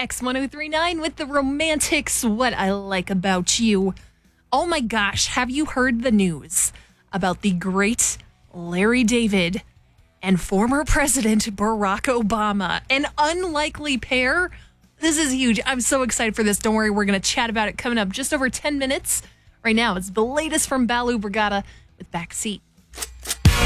X1039 with the Romantics. What I like about you. Oh my gosh, have you heard the news about the great Larry David and former President Barack Obama? An unlikely pair. This is huge. I'm so excited for this. Don't worry, we're going to chat about it coming up just over 10 minutes. Right now, it's the latest from Balu Brigada with Backseat.